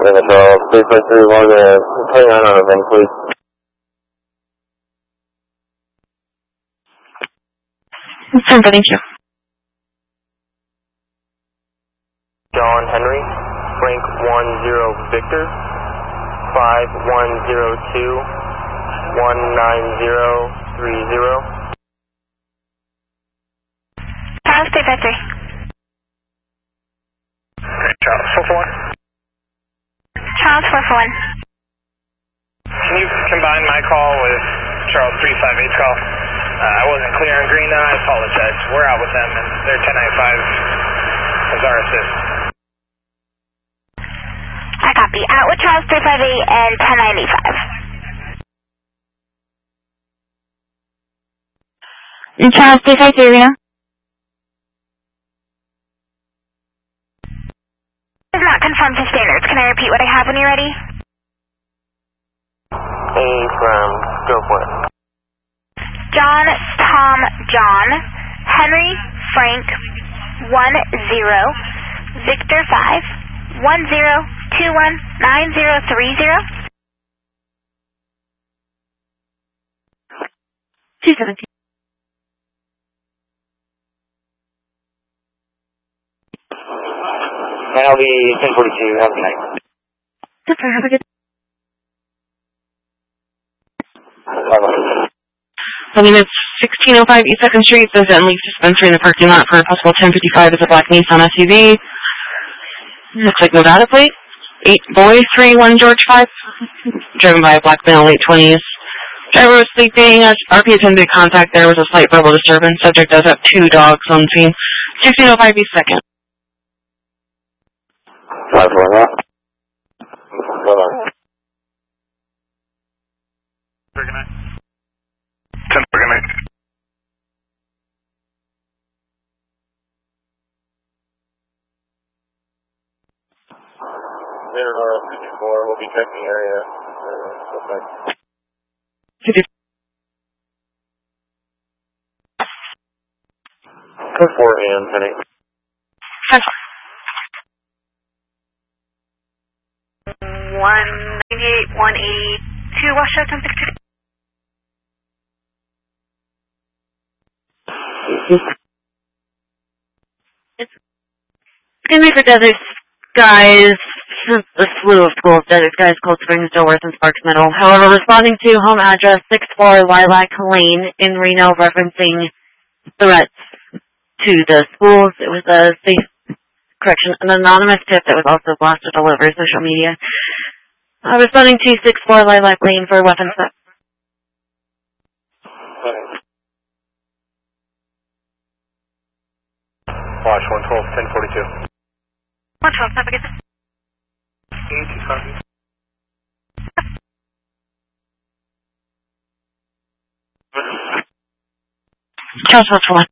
So, 353, 29 on event, please. 10, thank you. John Henry, Frank 10 Victor, 5102 19030. Charles 353. Charles 441. Charles 441. Can you combine my call with Charles 358's call? I wasn't clear on green, I apologize. We're out with them, and their 1095 is our assist. I copy. Out with Charles 358 and 1095. Charles 353, Rena. Does not conform to standards. Can I repeat what I have when you're ready? Affirm. Go for it. John, Tom, John, Henry, Frank, 10, Victor 5, 10, 21, 9030. 217. That'll be 1042. Have a good night. Super, have a good. I mean, it's 1605 East 2nd Street. There's an leaf dispensary in the parking lot for a possible 1055. It's a black Nissan SUV. Looks like Nevada plate. 8 boy 31 George 5. Driven by a black male, late 20s. Driver was sleeping. RP attempted contact. There was a slight verbal disturbance. Subject does have 2 dogs on scene. 1605 East 2nd. 541. Good night. 10, good night. There are 54. We'll be checking the area. Code 4 and 10. 198, 182, Washington 62. It's going to be for Desert Skies, a slew of schools, Desert Skies, Cold Springs, Dilworth, and Sparks Middle. However, responding to home address 64 Lilac Lane in Reno, referencing threats to the schools. It was an anonymous tip that was also blasted all over social media. Responding to 64 Lilac Lane for weapons theft. Watch 112, 1042. 112, have a good day. Charles 441.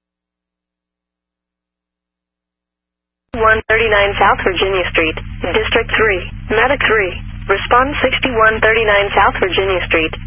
139 South Virginia Street, District 3, Medic 3. Respond 6139 South Virginia Street,